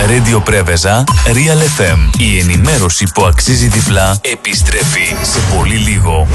Radio Πρέβεζα, Real FM. Η ενημέρωση που αξίζει διπλά επιστρέφει σε πολύ λίγο.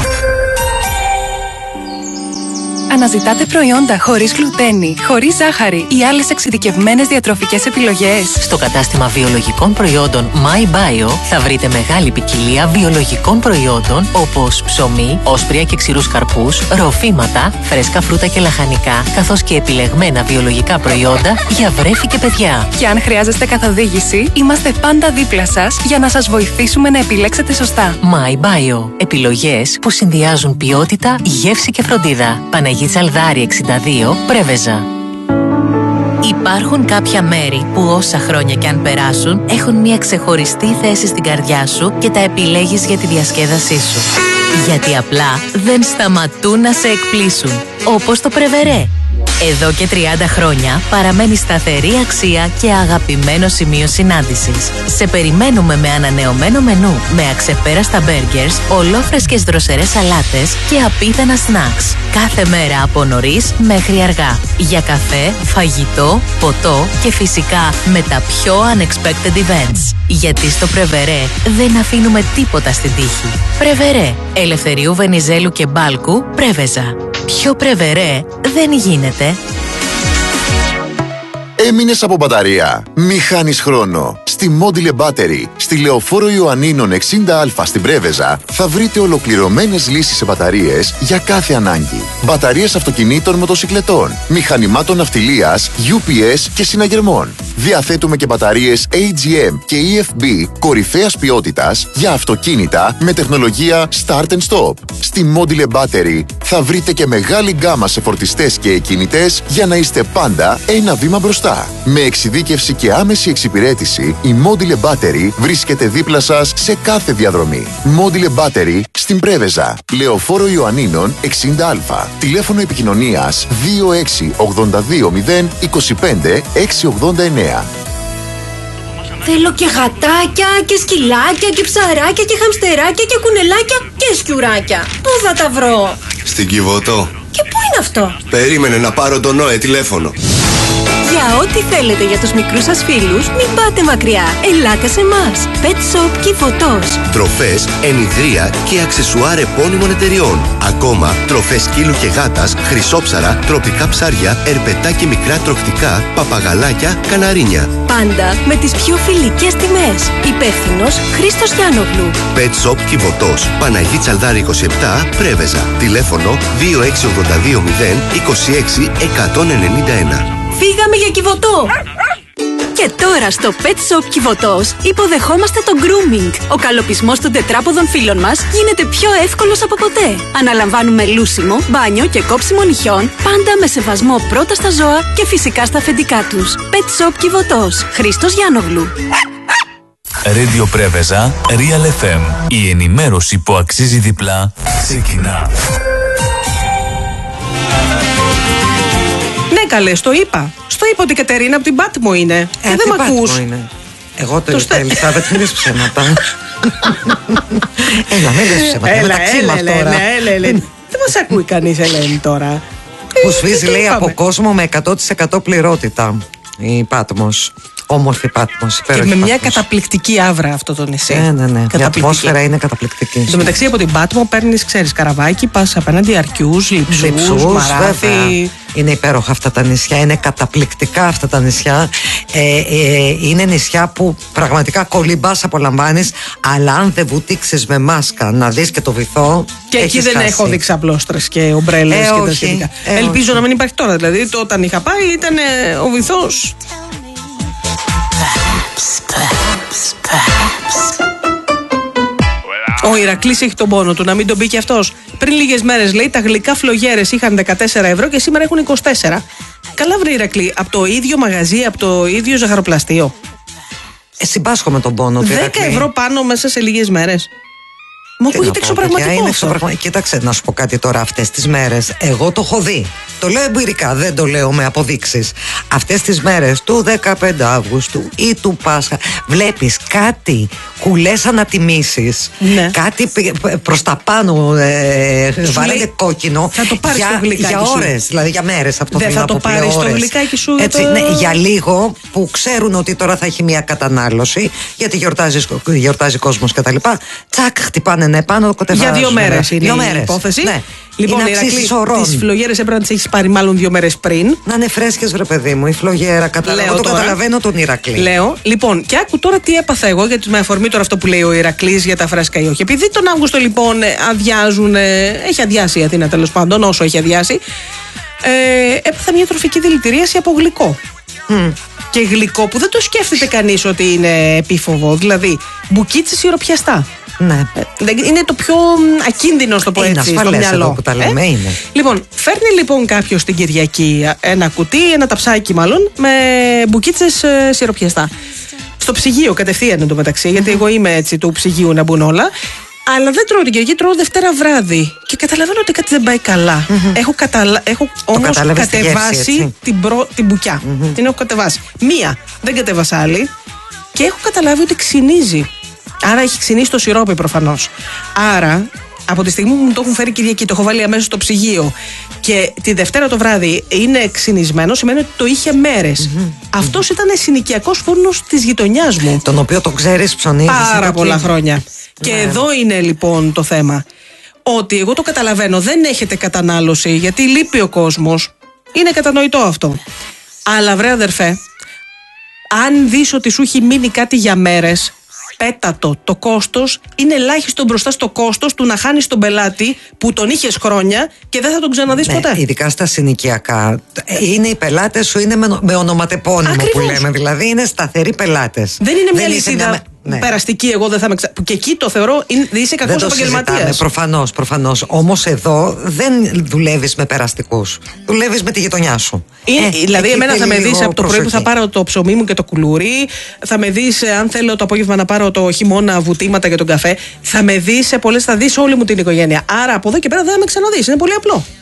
Αναζητάτε προϊόντα χωρίς γλουτένη, χωρίς ζάχαρη ή άλλες εξειδικευμένες διατροφικές επιλογές? Στο κατάστημα βιολογικών προϊόντων My Bio θα βρείτε μεγάλη ποικιλία βιολογικών προϊόντων όπως ψωμί, όσπρια και ξηρούς καρπούς, ροφήματα, φρέσκα φρούτα και λαχανικά, καθώς και επιλεγμένα βιολογικά προϊόντα για βρέφη και παιδιά. Και αν χρειάζεστε καθοδήγηση, είμαστε πάντα δίπλα σας για να σας βοηθήσουμε να επιλέξετε σωστά. My Bio. Επιλογές που συνδυάζουν ποιότητα, γεύση και φροντίδα. Παναγία Τσαλδάρη 62, Πρέβεζα. Υπάρχουν κάποια μέρη που όσα χρόνια κι αν περάσουν έχουν μια ξεχωριστή θέση στην καρδιά σου και τα επιλέγεις για τη διασκέδασή σου. Γιατί απλά δεν σταματούν να σε εκπλήσουν. Όπως το Πρεβερέ. Εδώ και 30 χρόνια παραμένει σταθερή αξία και αγαπημένο σημείο συνάντησης. Σε περιμένουμε με ανανεωμένο μενού, με αξεπέραστα μπέργκερς, ολόφρεσκες δροσερές σαλάτες και απίθανα σνακς. Κάθε μέρα από νωρίς μέχρι αργά. Για καφέ, φαγητό, ποτό και φυσικά με τα πιο unexpected events. Γιατί στο Πρεβερέ δεν αφήνουμε τίποτα στην τύχη. Πρεβερέ. Ελευθερίου Βενιζέλου και Μπάλκου, Πρέβεζα. Πιο Πρεβερέ δεν γίνεται. Έμεινες από μπαταρία? Μη χάνεις χρόνο. Στη Module Battery, στη Λεωφόρο Ιωαννίνων 60Α στην Πρέβεζα, θα βρείτε ολοκληρωμένες λύσεις σε μπαταρίες για κάθε ανάγκη. Μπαταρίες αυτοκινήτων, μοτοσικλετών, μηχανημάτων ναυτιλίας, UPS και συναγερμών. Διαθέτουμε και μπαταρίες AGM και EFB κορυφαίας ποιότητας για αυτοκίνητα με τεχνολογία Start and Stop. Στη Module Battery θα βρείτε και μεγάλη γκάμα σε φορτιστές και εκκινητές για να είστε πάντα ένα βήμα μπροστά. Με εξειδίκευση και άμεση εξυπηρέτηση, η Module Battery βρίσκεται δίπλα σας σε κάθε διαδρομή. Module Battery στην Πρέβεζα, Λεωφόρο Ιωαννίνων 60Α. Τηλέφωνο επικοινωνίας 2682025689. Θέλω και γατάκια και σκυλάκια και ψαράκια και χαμστεράκια και κουνελάκια και σκιουράκια. Πού θα τα βρω? Στην Κιβωτό. Και πού είναι αυτό? Περίμενε να πάρω τον Νόε τηλέφωνο. Για ό,τι θέλετε για τους μικρούς σας φίλους, μην πάτε μακριά. Ελάτε σε εμάς. Pet Shop Κιβωτός. Τροφές, ενιδρία και αξεσουάρ επώνυμων εταιριών. Ακόμα, τροφές σκύλου και γάτας, χρυσόψαρα, τροπικά ψάρια, ερπετά και μικρά τροχτικά, παπαγαλάκια, καναρίνια. Πάντα με τις πιο φιλικές τιμές. Υπεύθυνος Χρήστος Γιάννογλου. Pet Shop Κιβωτός. Παναγή Τσαλδάρη 27, Πρέβεζα. Τηλέφωνο 2682 026 191. Φύγαμε για Κιβωτό! Και τώρα στο Pet Shop Κιβωτός υποδεχόμαστε το grooming. Ο καλοπισμός των τετράποδων φίλων μας γίνεται πιο εύκολος από ποτέ. Αναλαμβάνουμε λούσιμο, μπάνιο και κόψιμο νυχιών, πάντα με σεβασμό πρώτα στα ζώα και φυσικά στα αφεντικά τους. Pet Shop Κιβωτός. Χρήστος Γιάννογλου. Radio Πρέβεζα, Real FM. Η ενημέρωση που αξίζει διπλά ξεκινά. Ναι, καλέ, στο είπα. Στο είπα ότι η Κατερίνα από την Πάτμο είναι. Δεν μ' ακούς. Εγώ το είπα, Ελισάβετ, μην λες ψέματα. Έλα, μην λες ψέματα. Μεταξύ μας τώρα. Δεν μας ακούει κανείς, Ελένη, τώρα. Που σφίζει, λέει, από κόσμο με 100% πληρότητα. Η Πάτμος. Όμορφη Πάτμος. Και με μια καταπληκτική άβρα αυτό το νησί. Ναι. Η ατμόσφαιρα είναι καταπληκτική. Εν τω μεταξύ από την Πάτμο παίρνεις, ξέρεις, καραβάκι, πας απέναντι αρκιούς, λειψούς, Μαράθι. Είναι υπέροχα αυτά τα νησιά, είναι καταπληκτικά αυτά τα νησιά. Είναι νησιά που πραγματικά κολυμπάς, απολαμβάνεις, αλλά αν δεν βουτήξεις με μάσκα να δεις και το βυθό. Και εκεί δεν χάσει. έχω δείξει απλώστρες και ομπρέλες και τα σχετικά. Ελπίζω να μην υπάρχει τώρα. Δηλαδή, όταν είχα πάει ήταν ο βυθός. Ο Ηρακλής έχει τον πόνο του, να μην τον πει και αυτός. Πριν λίγες μέρες, λέει, τα γλυκά φλογέρες είχαν 14 ευρώ και σήμερα έχουν 24. Καλά, βρε Ηρακλή, από το ίδιο μαγαζί, από το ίδιο ζαχαροπλαστείο. Συμπάσχω με τον πόνο του 10 Ηρακλή. ευρώ πάνω μέσα σε λίγες μέρες. Μου ακούγεται εξωπραγματικό. Κοίταξε, να σου πω κάτι τώρα. Αυτές τις μέρες, εγώ το έχω δει. Το λέω εμπειρικά, δεν το λέω με αποδείξεις. Αυτές τις μέρες του 15 Αύγουστου ή του Πάσχα, βλέπεις κάτι κουλές ανατιμήσεις, ναι. κάτι προς τα πάνω βάρανε κόκκινο. Θα το πάρεις στο γλυκάκι για σου. ώρες, δηλαδή για μέρες αυτό. Δεν θα το πάρεις στο γλυκάκι σου. Έτσι, ναι, για λίγο που ξέρουν ότι τώρα θα έχει μια κατανάλωση, γιατί γιορτάζει κόσμος κτλ. Τσακ, χτυπάνε επάνω, κοτεβάζουν. Για 2 μέρες είναι η υπόθεση. Ναι. Λοιπόν, Ηρακλή, τις φλογέρες έπρεπε να τις έχεις πάρει μάλλον 2 μέρες πριν. Να είναι φρέσκες, βρε παιδί μου, η φλογέρα. Καταλαβαίνω τον Ηρακλή. Λέω, λοιπόν, και άκου τώρα τι έπαθα εγώ, γιατί με αφορμή τώρα αυτό που λέει ο Ηρακλής για τα φρέσκα ή όχι. Επειδή τον Αύγουστο λοιπόν αδειάζουν, έχει αδειάσει η Αθήνα τέλος πάντων, όσο έχει αδειάσει, έπαθα μια τροφική δηλητηρίαση από γλυκό. Και γλυκό που δεν το σκέφτεται κανείς ότι είναι επίφοβο, δηλαδή μπουκίτσι σιροπιαστά. Ναι. Είναι το πιο ακίνδυνο, στο πω έτσι, στο μυαλό. Που τα λέμε, είναι. Λοιπόν, φέρνει λοιπόν κάποιος την Κυριακή ένα κουτί, ένα ταψάκι μάλλον, με μπουκίτσες σιροπιαστά. Στο ψυγείο κατευθείαν εντωμεταξύ, γιατί εγώ είμαι έτσι του ψυγείου να μπουν όλα. Αλλά δεν τρώω την Κυριακή, τρώω Δευτέρα βράδυ. Και καταλαβαίνω ότι κάτι δεν πάει καλά. Έχω όμως κατεβάσει την μπουκιά. Την έχω κατεβάσει. Μία, δεν κατέβασα άλλη. Και έχω καταλάβει ότι ξυνίζει. Άρα έχει ξυνήσει το σιρόπι προφανώς. Άρα, από τη στιγμή που μου το έχουν φέρει Κυριακή, το έχω βάλει αμέσως στο ψυγείο και τη Δευτέρα το βράδυ είναι ξυνισμένο, σημαίνει ότι το είχε μέρες. Αυτός ήταν συνοικιακός φούρνος της γειτονιάς μου. Τον οποίο το ξέρεις, ψωνίζεις. Πάρα πολλά χρόνια. Ναι. Και εδώ είναι λοιπόν το θέμα. Ότι εγώ το καταλαβαίνω, δεν έχετε κατανάλωση, γιατί λείπει ο κόσμος. Είναι κατανοητό αυτό. Αλλά βρε αδερφέ, αν δεις ότι σου έχει μείνει κάτι για μέρες, πέτατο. Το κόστος είναι ελάχιστο μπροστά στο κόστος του να χάνεις τον πελάτη που τον είχες χρόνια και δεν θα τον ξαναδείς ποτέ. Ειδικά στα συνοικιακά. Είναι οι πελάτες σου, είναι με ονοματεπώνυμο. Ακριβώς. Που λέμε. Δηλαδή είναι σταθεροί πελάτες. Δεν είναι μια λυσίδα περαστική, εγώ δεν θα με που και εκεί το θεωρώ είσαι κακός επαγγελματίας. Προφανώς. Όμως εδώ δεν δουλεύεις με περαστικούς. Δουλεύεις με τη γειτονιά σου. Δηλαδή, εμένα θα με δεις από το πρωί που θα πάρω το ψωμί μου και το κουλούρι. Θα με δεις, αν θέλω το απόγευμα να πάρω το χειμώνα βουτήματα για τον καφέ. Θα με δεις σε πολλές, θα δεις όλη μου την οικογένεια. Άρα από εδώ και πέρα δεν θα με ξαναδείς. Είναι πολύ απλό.